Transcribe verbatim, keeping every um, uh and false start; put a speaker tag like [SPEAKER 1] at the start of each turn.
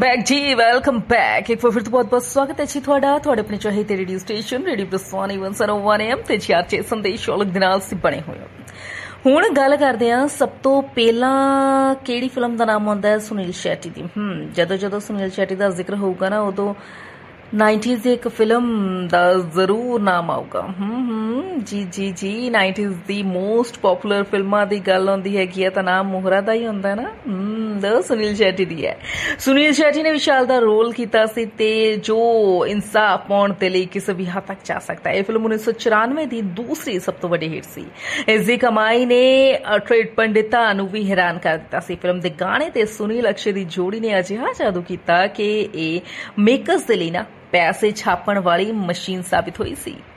[SPEAKER 1] Back जी, welcome back. एक बार फिर तो बहुत बहुत स्वागत है जी ਤੁਹਾਡਾ ਤੁਹਾਡੇ ਆਪਣੇ ਚਾਹੇ ਤੇ radio station radio ਪ੍ਰਸਵਾਨ one zero one M ਤੇ ਚਾਰਚੇ ਸੰਦੇਸ਼ ਔਲਖ ਦੇ ਨਾਲ ਸੀ ਬਣੇ ਹੋਏ। ਹੁਣ ਗੱਲ ਕਰਦੇ ਆ ਸਭ ਤੋਂ ਪਹਿਲਾਂ ਕਿਹੜੀ ਫਿਲਮ ਦਾ ਨਾਮ ਆਉਂਦਾ ਹੈ ਸੁਨੀਲ ਸ਼ੈਟੀ ਦੀ। ਹਮ ਜਦੋਂ ਜਦੋਂ ਸੁਨੀਲ ਸ਼ੈਟੀ ਦਾ ਜ਼ਿਕਰ ਹੋਊਗਾ ਨਾ ਉਦੋਂ नाइनटीज़ ਦੀ ਇੱਕ ਫਿਲਮ ਦਾ ਜ਼ਰੂਰ ਨਾਮ ਆਊਗਾ। ਹਮ ਹਮ ਜੀ ਜੀ ਜੀ ਨਾइनटीज़ ਦੀ ਮੋਸਟ ਪਪੂਲਰ ਫਿਲਮਾਂ ਦੀ ਗੱਲ ਆਉਂਦੀ ਹੈਗੀ ਹੈ ਤਾਂ ਨਾਮ ਮੋਹਰਾ ਦਾ ਹੀ ਹੁੰਦਾ ਨਾ। ਹਮ ਦਾ ਸੁਨੀਲ ਸ਼ੈਟੀ ਦੀ ਹੈ। ਸੁਨੀਲ ਸ਼ੈਟੀ ਨੇ ਵਿਸ਼ਾਲ ਦਾ ਰੋਲ ਕੀਤਾ ਸੀ ਤੇ ਜੋ ਇਨਸਾਫ ਪਾਉਣ ਦੇ ਲਈ ਕਿਸੇ ਵੀ ਹੱਦ ਤੱਕ ਜਾ ਸਕਦਾ ਹੈ। ਇਹ ਫਿਲਮ ਉੱਨੀ ਸੌ ਚੁਰਾਨਵੇਂ ਦੀ ਦੂਸਰੀ ਸਭ ਤੋਂ ਵੱਡੀ ਹਿੱਟ ਸੀ। ਇਸ ਦੀ ਕਮਾਈ ਨੇ ਟ੍ਰੇਡ ਪੰਡਿਤਾਂ ਨੂੰ ਵੀ ਹੈਰਾਨ ਕਰ ਦਿੱਤਾ ਸੀ। ਫਿਲਮ ਦੇ ਗਾਣੇ ਤੇ ਸੁਨੀਲ ਅਕਸ਼ੇ ਦੀ ਜੋੜੀ ਨੇ ਅਜਿਹਾ ਜਾਦੂ ਕੀਤਾ ਕਿ ਇਹ ਮੇਕਰਸ ਦੇ ਲਈ ਨਾ ਪੈਸੇ ਛਾਪਣ ਵਾਲੀ ਮਸ਼ੀਨ ਸਾਬਿਤ ਹੋਈ ਸੀ।